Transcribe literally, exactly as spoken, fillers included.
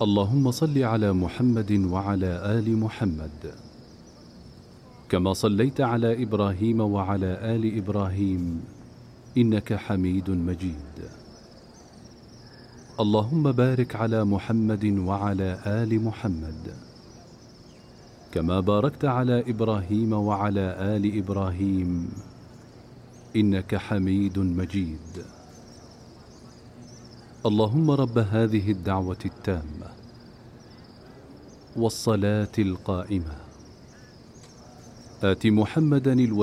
اللهم صل على محمد وعلى آل محمد كما صليت على إبراهيم وعلى آل إبراهيم إنك حميد مجيد. اللهم بارك على محمد وعلى آل محمد كما باركت على إبراهيم وعلى آل إبراهيم إنك حميد مجيد. اللهم رب هذه الدعوة التامة والصلاة القائمة آت محمدا الوسيلة